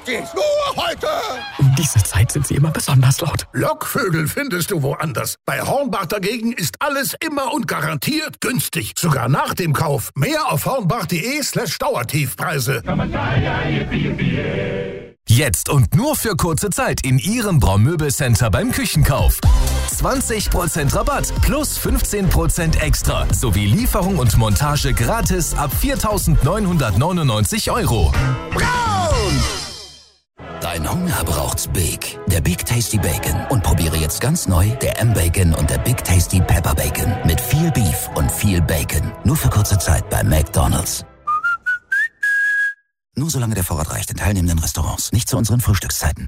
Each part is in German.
Geht's nur heute! Um diese Zeit sind sie immer besonders laut. Lockvögel findest du woanders. Bei Hornbach dagegen ist alles immer und garantiert günstig. Sogar nach dem Kauf. Mehr auf hornbach.de/Dauertiefpreise. Jetzt und nur für kurze Zeit in Ihrem Braun-Möbel-Center beim Küchenkauf. 20% Rabatt plus 15% extra sowie Lieferung und Montage gratis ab 4.999 €. Braun! Dein Hunger braucht's Big. Der Big Tasty Bacon. Und probiere jetzt ganz neu der M-Bacon und der Big Tasty Pepper Bacon. Mit viel Beef und viel Bacon. Nur für kurze Zeit bei McDonald's. Nur solange der Vorrat reicht in teilnehmenden Restaurants. Nicht zu unseren Frühstückszeiten.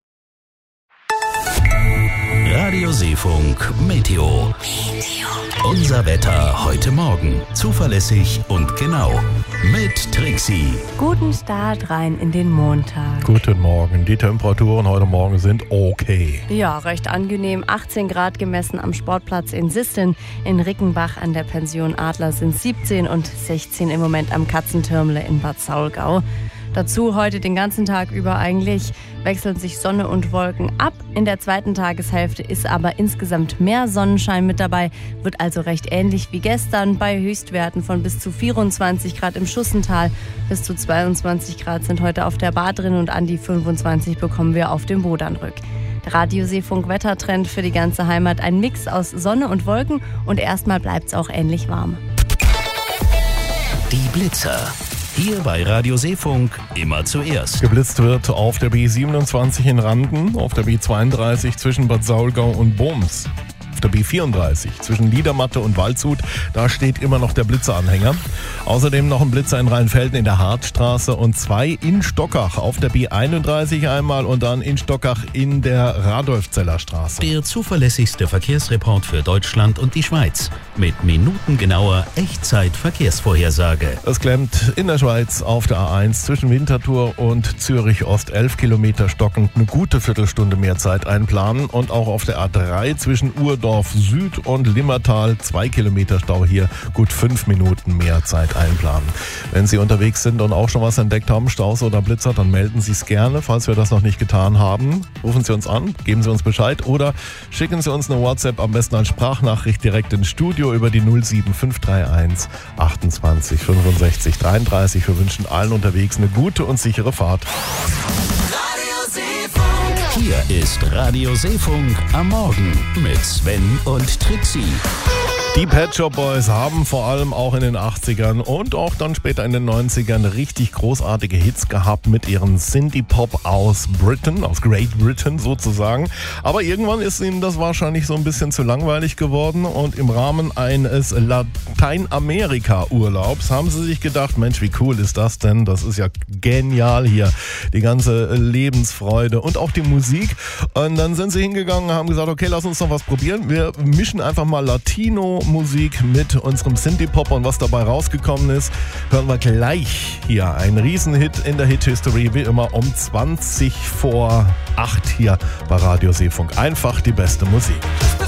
Radio Seefunk Meteo. Unser Wetter heute Morgen. Zuverlässig und genau. Mit Trixie. Guten Start rein in den Montag. Guten Morgen. Die Temperaturen heute Morgen sind okay. Ja, recht angenehm. 18 Grad gemessen am Sportplatz in Sisteln. In Rickenbach an der Pension Adler sind 17 und 16 im Moment am Katzentürmle in Bad Saulgau. Dazu heute den ganzen Tag über eigentlich wechseln sich Sonne und Wolken ab. In der zweiten Tageshälfte ist aber insgesamt mehr Sonnenschein mit dabei. Wird also recht ähnlich wie gestern bei Höchstwerten von bis zu 24 Grad im Schussental. Bis zu 22 Grad sind heute auf der Bar drin und an die 25 bekommen wir auf dem Bodernrück. Der Radio Seefunk Wettertrend für die ganze Heimat. Ein Mix aus Sonne und Wolken und erstmal bleibt es auch ähnlich warm. Die Blitzer. Hier bei Radio Seefunk immer zuerst. Geblitzt wird auf der B27 in Randen, auf der B32 zwischen Bad Saulgau und Boms. Auf der B34 zwischen Liedermatte und Waldshut, da steht immer noch der Blitzeranhänger. Außerdem noch ein Blitzer in Rheinfelden in der Hartstraße und 2 in Stockach auf der B31 einmal und dann in Stockach in der Radolfzeller Straße. Der zuverlässigste Verkehrsreport für Deutschland und die Schweiz. Mit minutengenauer Echtzeit-Verkehrsvorhersage. Es klemmt in der Schweiz auf der A1 zwischen Winterthur und Zürich Ost 11 Kilometer stockend. Eine gute Viertelstunde mehr Zeit einplanen. Und auch auf der A3 zwischen Urdorf Süd und Limmertal 2 Kilometer Stau hier. Gut 5 Minuten mehr Zeit einplanen. Wenn Sie unterwegs sind und auch schon was entdeckt haben, Staus oder Blitzer, dann melden Sie es gerne. Falls wir das noch nicht getan haben, rufen Sie uns an, geben Sie uns Bescheid oder schicken Sie uns eine WhatsApp, am besten als Sprachnachricht direkt ins Studio über die 07531 28 65 33. Wir wünschen allen unterwegs eine gute und sichere Fahrt. Hier ist Radio Seefunk am Morgen mit Sven und Trixie. Die Pet Shop Boys haben vor allem auch in den 80ern und auch dann später in den 90ern richtig großartige Hits gehabt mit ihren Synthie-Pop aus Britain, aus Great Britain sozusagen. Aber irgendwann ist ihnen das wahrscheinlich so ein bisschen zu langweilig geworden und im Rahmen eines Lateinamerika-Urlaubs haben sie sich gedacht, Mensch, wie cool ist das denn? Das ist ja genial hier, die ganze Lebensfreude und auch die Musik. Und dann sind sie hingegangen und haben gesagt, okay, lass uns noch was probieren. Wir mischen einfach mal Latino-Musik mit unserem Synthie-Pop und was dabei rausgekommen ist, hören wir gleich hier. Ein Riesenhit in der Hit-History, wie immer um 20 vor 8 hier bei Radio Seefunk. Einfach die beste Musik.